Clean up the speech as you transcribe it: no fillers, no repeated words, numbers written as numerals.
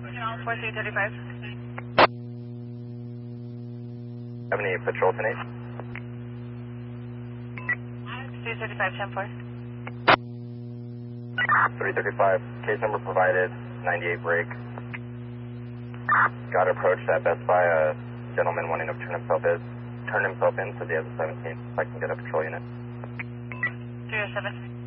4335. Have any patrol tonight? 335, 10-4. 335, case number provided, 98 break. Got approached at Best Buy, a gentleman wanting to turn himself into the other 17, if I can get a patrol unit. 307.